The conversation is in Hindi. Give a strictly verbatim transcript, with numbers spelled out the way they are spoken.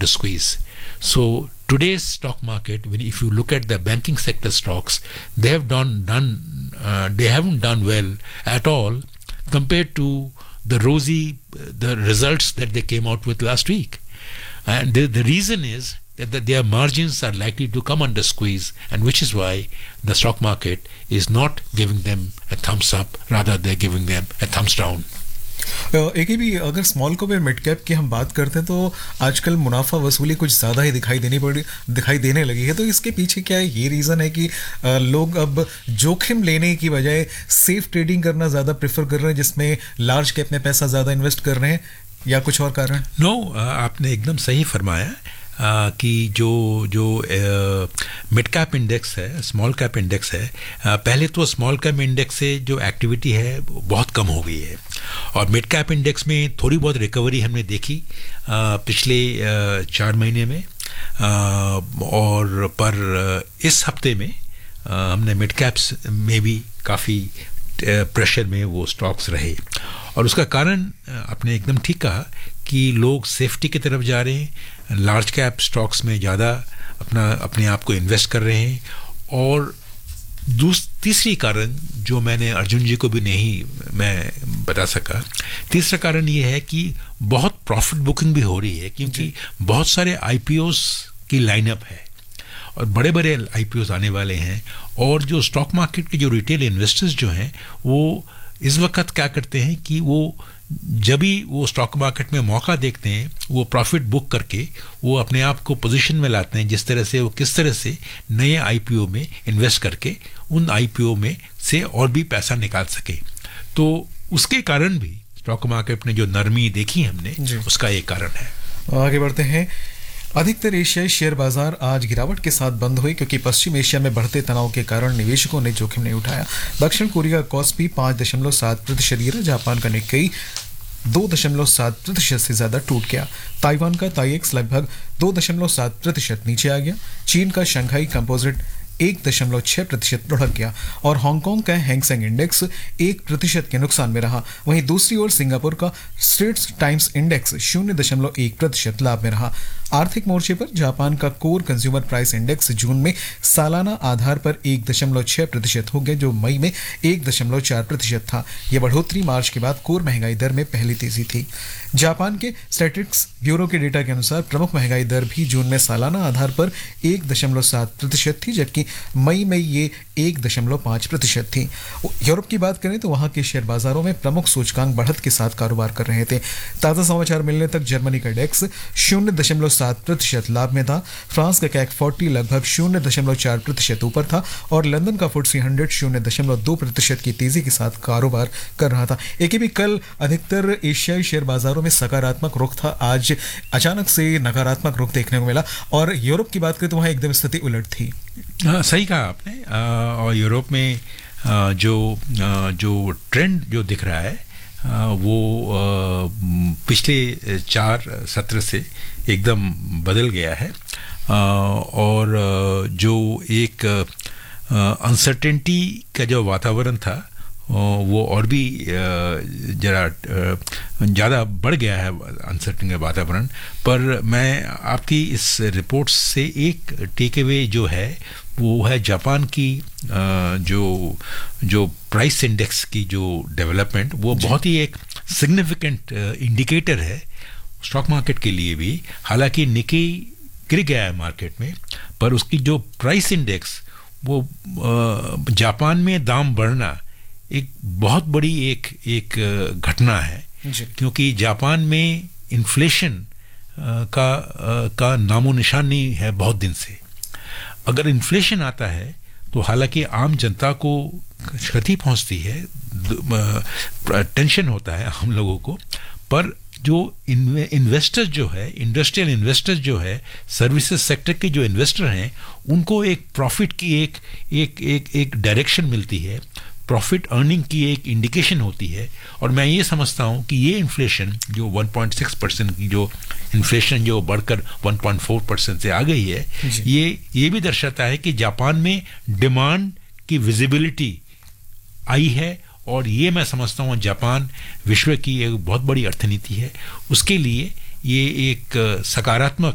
under squeeze. So today's stock market, when if you look at the banking sector stocks, they have done done uh, they haven't done well at all compared to the rosy uh, the results that they came out with last week. And the, the reason is that, that their margins are likely to come under squeeze, and which is why the stock market is not giving them a thumbs up, rather they're giving them a thumbs down. एक ही भी अगर स्मॉल कैप और मिड कैप की हम बात करते हैं तो आजकल मुनाफा वसूली कुछ ज़्यादा ही दिखाई देनी पड़ी दिखाई देने लगी है, तो इसके पीछे क्या है? ये रीज़न है कि लोग अब जोखिम लेने की बजाय सेफ ट्रेडिंग करना ज़्यादा प्रेफर कर रहे हैं, जिसमें लार्ज कैप में पैसा ज़्यादा इन्वेस्ट कर रहे हैं, या कुछ और कारण? नो no, आपने एकदम सही फरमाया आ, कि जो जो मिड कैप इंडेक्स है, स्मॉल कैप इंडेक्स है, आ, पहले तो स्मॉल कैप इंडेक्स से जो एक्टिविटी है बहुत कम हो गई है, और मिड कैप इंडेक्स में थोड़ी बहुत रिकवरी हमने देखी आ, पिछले आ, चार महीने में, आ, और पर इस हफ्ते में आ, हमने मिड कैप्स में भी काफ़ी प्रेशर में वो स्टॉक्स रहे, और उसका कारण आपने एकदम ठीक कहा कि लोग सेफ्टी की तरफ जा रहे हैं, लार्ज कैप स्टॉक्स में ज़्यादा अपना अपने आप को इन्वेस्ट कर रहे हैं। और दूस तीसरी कारण जो मैंने अर्जुन जी को भी नहीं मैं बता सका, तीसरा कारण ये है कि बहुत प्रॉफिट बुकिंग भी हो रही है, क्योंकि बहुत सारे आईपीओस की लाइनअप है और बड़े बड़े आईपीओस आने वाले हैं, और जो स्टॉक मार्केट के जो रिटेल इन्वेस्टर्स जो हैं वो इस वक्त क्या करते हैं कि वो जब भी वो स्टॉक मार्केट में मौका देखते हैं वो प्रॉफिट बुक करके वो अपने आप को पोजीशन में लाते हैं, जिस तरह से वो किस तरह से नए आईपीओ में इन्वेस्ट करके उन आईपीओ में से और भी पैसा निकाल सके। तो उसके कारण भी स्टॉक मार्केट में जो नरमी देखी हमने उसका एक कारण है। आगे बढ़ते हैं। अधिकतर एशियाई शेयर बाजार आज गिरावट के साथ बंद हुए, क्योंकि पश्चिम एशिया में बढ़ते तनाव के कारण निवेशकों ने जोखिम नहीं उठाया। दक्षिण कोरिया का कॉस्पी पाँच दशमलव सात प्रतिशत गिरा, जापान का निक्केई दो दशमलव सात प्रतिशत से ज्यादा टूट गया, ताइवान का ताइएक्स लगभग दो दशमलव सात प्रतिशत नीचे आ गया, चीन का शंघाई कंपोजिट एक दशमलव छह प्रतिशत लुढ़क गया, और हांगकांग का हैंगसेंग इंडेक्स एक प्रतिशत के नुकसान में रहा। वहीं दूसरी ओर सिंगापुर का स्ट्रेट्स टाइम्स इंडेक्स शून्य दशमलव एक प्रतिशत लाभ में रहा। आर्थिक मोर्चे पर जापान का कोर कंज्यूमर प्राइस इंडेक्स जून में सालाना आधार पर एक दशमलव छह प्रतिशत हो गया, जो मई में एक दशमलव चार प्रतिशत था। यह बढ़ोतरी मार्च के बाद कोर महंगाई दर में पहली तेजी थी। जापान के स्टैटिस्टिक्स ब्यूरो के डेटा के अनुसार प्रमुख महंगाई दर भी जून में सालाना आधार पर एक दशमलव सात प्रतिशत थी, जबकि मई में ये एक दशमलव पाँच प्रतिशत थी। यूरोप की बात करें तो वहां के शेयर बाजारों में प्रमुख सूचकांक बढ़त के साथ कारोबार कर रहे थे। ताज़ा समाचार मिलने तक जर्मनी का डेक्स शून्य दशमलव सात प्रतिशत लाभ में था, फ्रांस का कैक फोर्टी लगभग शून्य दशमलव चार प्रतिशत ऊपर था, और लंदन का फुट्सी हंड्रेड शून्य दशमलव दो प्रतिशत की तेजी के साथ कारोबार कर रहा था। एक ही भी कल अधिकतर एशियाई शेयर बाजारों में सकारात्मक रुख था, आज अचानक से नकारात्मक रुख देखने को मिला, और यूरोप की बात करें तो वहाँ एकदम स्थिति उलट थी। हाँ, सही कहा आपने। आ, और यूरोप में आ, जो आ, जो ट्रेंड जो दिख रहा है आ, वो आ, पिछले चार सत्र से एकदम बदल गया है, आ, और आ, जो एक अनसर्टेनिटी का जो वातावरण था वो और भी ज़रा ज़्यादा बढ़ गया है अनसर्टेन का वातावरण। पर मैं आपकी इस रिपोर्ट से एक टेक अवे जो है वो है जापान की जो जो प्राइस इंडेक्स की जो डेवलपमेंट, वो बहुत ही एक सिग्निफिकेंट इंडिकेटर है स्टॉक मार्केट के लिए भी। हालांकि निक्केई गिर गया है मार्केट में, पर उसकी जो प्राइस इंडेक्स वो जापान में दाम बढ़ना एक बहुत बड़ी एक एक घटना है, क्योंकि जापान में इन्फ्लेशन का का नामो निशान नहीं है बहुत दिन से। अगर इन्फ्लेशन आता है तो हालांकि आम जनता को क्षति पहुंचती है, टेंशन होता है हम लोगों को, पर जो इन्वेस्टर्स जो है, इंडस्ट्रियल इन्वेस्टर्स जो है, सर्विसेज सेक्टर के जो इन्वेस्टर हैं, उनको एक प्रॉफिट की एक एक एक एक डायरेक्शन मिलती है, प्रॉफिट अर्निंग की एक इंडिकेशन होती है। और मैं ये समझता हूँ कि ये इन्फ्लेशन जो वन पॉइंट सिक्स परसेंट की जो इन्फ्लेशन जो बढ़कर वन पॉइंट फोर परसेंट से आ गई है, ये ये भी दर्शाता है कि जापान में डिमांड की विजिबिलिटी आई है, और ये मैं समझता हूँ जापान विश्व की एक बहुत बड़ी अर्थनीति है, उसके लिए ये एक सकारात्मक